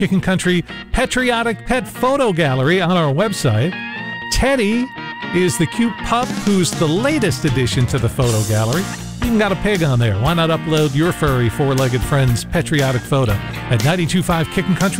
Kickin' Country Patriotic Pet Photo Gallery on our website. Teddy is the cute pup who's the latest addition to the photo gallery. Even got a pig on there. Why not upload your furry four-legged friend's patriotic photo at 92.5 Kickin' Country?